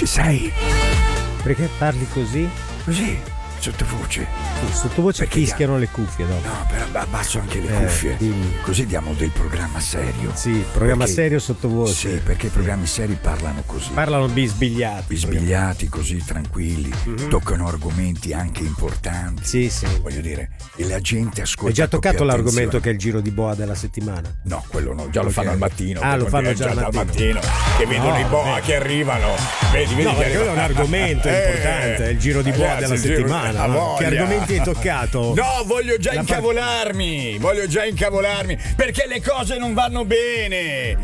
Ci sei? Perché parli così? Così, sottovoce. Sottovoce Perché fischiano le cuffie dopo. No, però abbasso anche le cuffie. Dimmi. Così diamo del programma serio. Sì, programma Perché- serio sottovoce. Sì, perché i programmi seri parlano così. Parlano bisbigliati. Bisbigliati, così tranquilli, toccano argomenti anche importanti. Sì, sì. Voglio dire, e la gente ascolta. Hai già con toccato più l'argomento attenzione. che è il giro di boa della settimana? No, quello no, già lo Ok. fanno al mattino. Ah, lo fanno già già al dal mattino. che vedono i boa vabbè. che arrivano. Vedi No, che perché quello è un argomento importante, è il giro di boa ragazzi, della il giro- settimana. ha no? voglia. Che argomenti hai toccato? No, voglio già La incavolarmi, perché le cose non vanno bene.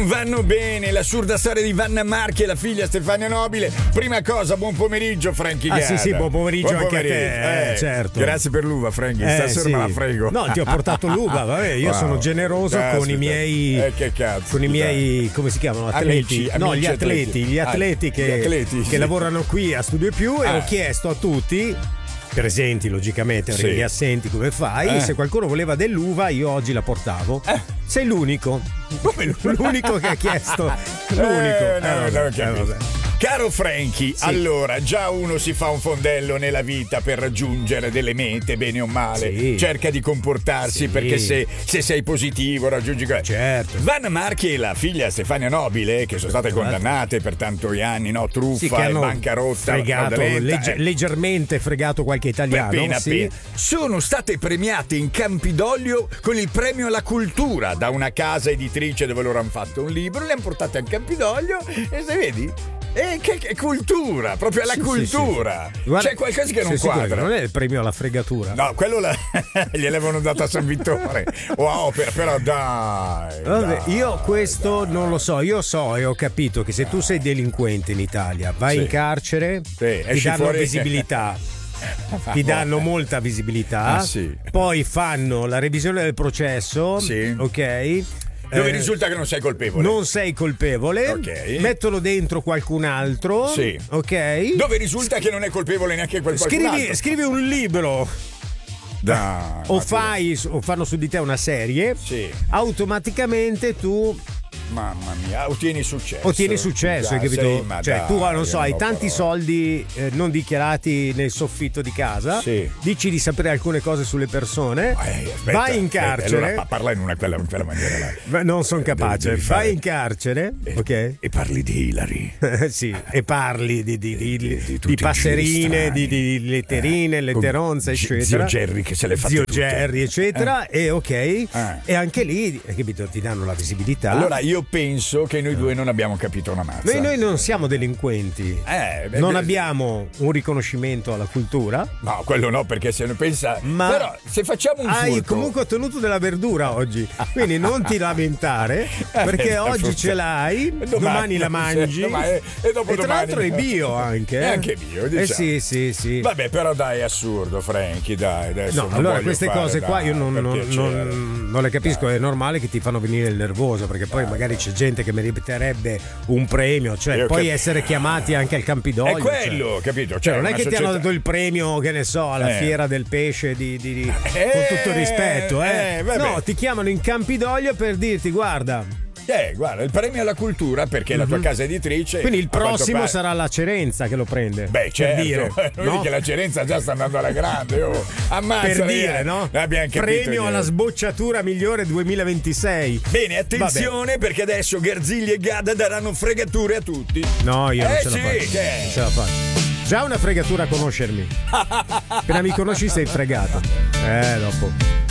L'assurda storia di Vanna Marchi e la figlia Stefania Nobile. Prima cosa, buon pomeriggio Franchi Gada. Sì, buon pomeriggio anche a te, certo. Grazie per l'uva, Franchi, stasera sì. me la frego. No, ti ho portato l'uva, vabbè, io Wow. sono generoso con Caspita. i miei che cazzo, con i dai. miei, come si chiamano? Atleti? Amici, No, gli atleti. atleti Gli atleti, che sì. lavorano qui a Studio Più e ho chiesto a tutti presenti logicamente, Sì. gli assenti come fai, se qualcuno voleva dell'uva io oggi la portavo. Sei l'unico. L'unico che ha chiesto. L'unico. Vabbè. Caro Franchi, Sì. allora già uno si fa un fondello nella vita per raggiungere delle mete, bene o male. Sì. Cerca di comportarsi Sì. perché se sei positivo raggiungi. Certo. Vanna Marchi e la figlia Stefania Nobile, che sono state condannate per tanti anni, no? Truffa Sì, che e hanno bancarotta. fregato, fraudolenta, leggermente fregato qualche italiano. appena, sì. appena. Sono state premiate in Campidoglio con il premio alla cultura da una casa editrice dove loro hanno fatto un libro, le hanno portate a Campidoglio e se vedi? Che cultura, proprio alla Sì, cultura. sì, sì. Guarda, C'è qualcosa che non sei sicuro quadra. che non è il premio alla fregatura. No, quello gliel'avevano dato a San Vittore. Wow, però dai. Vabbè, dai, io questo non lo so, io so e ho capito che se tu sei delinquente in Italia, vai Sì. in carcere, Sì, ti esci danno fuori- visibilità. Ti danno molta visibilità, sì. poi fanno la revisione del processo, Sì. ok? Dove risulta che non sei colpevole. Non sei colpevole, Ok. mettono dentro qualcun altro, Sì. ok? Dove risulta che non è colpevole neanche quel qualcun altro. Scrivi un libro Dai, o ma fanno su di te una serie, Sì. automaticamente tu Mamma mia, ottieni successo. ottieni successo, hai Dai, capito? sì, ma Cioè, dai, tu non so, io hai non ho tanti parole. soldi non dichiarati nel soffitto di casa, Sì. dici di sapere alcune cose sulle persone, Aspetta, vai in aspetta, carcere. allora parla in quella maniera là. Ma non sono capace, devi fare- vai in carcere, ok? E parli di Hillary. Sì, e parli di tutti i passerine, giri di letterine, letteronze, eccetera. Zio Jerry che se le fa Zio tutte. Jerry, eccetera, e ok, e anche lì, capito, ti danno la visibilità. Allora io penso che noi due non abbiamo capito una mazza. Noi non siamo delinquenti, non abbiamo un riconoscimento alla cultura. No, quello no, perché se ne pensa. Ma però se facciamo un hai furto. comunque ottenuto della verdura oggi, quindi non ti lamentare perché oggi ce l'hai, domani la mangi e dopo e tra l'altro è bio anche. È anche bio, diciamo. Sì. Vabbè, però dai, è assurdo, Franchi, dai. Adesso No, non allora voglio queste fare, cose qua dai, io non le capisco, è normale che ti fanno venire il nervoso perché poi magari c'è gente che meriterebbe un premio, cioè puoi essere chiamati anche al Campidoglio. È quello, capito? Cioè, non è una che ti hanno società- dato il premio, che ne so, alla fiera del pesce con tutto il rispetto, vabbè. no, ti chiamano in Campidoglio per dirti guarda. Guarda, il premio alla cultura perché la tua casa editrice. Quindi il a quanto prossimo pare- sarà la Cerenza che lo prende. Beh, certo. Per dire, Vedi no? che la Cerenza già sta andando alla grande. Oh. Ammazza, Per dire, no? Abbiamo capito Premio niente. alla sbocciatura migliore 2026. Bene, attenzione perché adesso Garzilli e Gada daranno fregature a tutti. No, io non ce la sì, faccio. che- Non ce la faccio. Già una fregatura a conoscermi. Appena mi conosci sei fregato. Dopo.